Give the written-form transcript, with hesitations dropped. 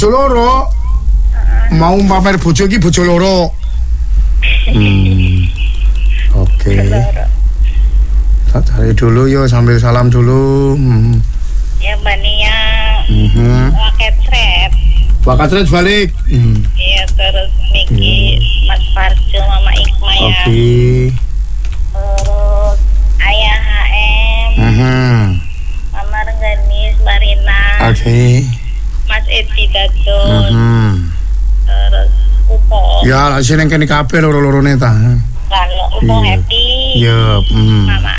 bojo loro. Mau pamer bojo iki bojo loro. Oke. Tak cari dulu yo sambil salam dulu. Ya Mbak Nia. Waketret balik. Iya, terus Niki, Mas Parjo, Mama Ikma ya. Oke. Terus Ayah HM. Mama Rengganis, Mbak Rina. Oke. Mas Edi Dadon. Terus Upo. Ya, lah sing kene kabeh loro-lorone ta. Kalau Upo happy. Ya, Mama